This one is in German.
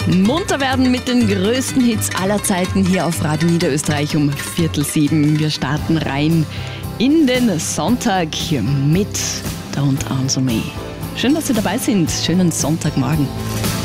Munter werden mit den größten Hits aller Zeiten hier auf Radio Niederösterreich um 6:45. Wir starten rein in den Sonntag mit Don't Answer Me. Schön, dass Sie dabei sind. Schönen Sonntagmorgen.